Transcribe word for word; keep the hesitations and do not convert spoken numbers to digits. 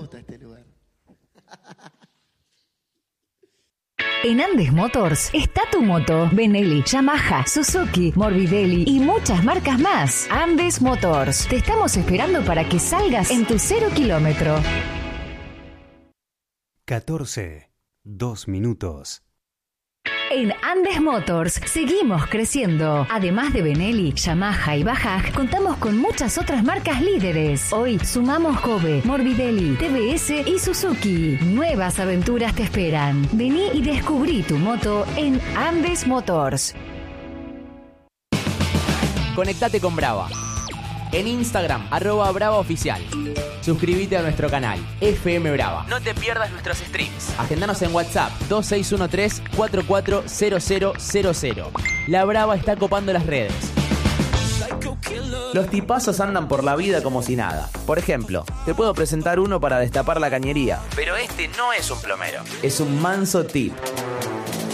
gusta este lugar. En Andes Motors está tu moto, Benelli, Yamaha, Suzuki, Morbidelli y muchas marcas más. Andes Motors, te estamos esperando para que salgas en tu cero kilómetro. catorce, dos minutos. En Andes Motors seguimos creciendo. Además de Benelli, Yamaha y Bajaj, contamos con muchas otras marcas líderes. Hoy sumamos Kobe, Morbidelli, T V S y Suzuki. Nuevas aventuras te esperan. Vení y descubrí tu moto en Andes Motors. Conectate con Brava. En Instagram, arroba Brava Oficial. Suscríbete a nuestro canal, F M Brava. No te pierdas nuestros streams. Agendanos en WhatsApp, dos seis uno tres, cuatro cuatro cero cero cero cero. La Brava está copando las redes. Los tipazos andan por la vida como si nada. Por ejemplo, te puedo presentar uno para destapar la cañería. Pero este no es un plomero. Es un manso tip.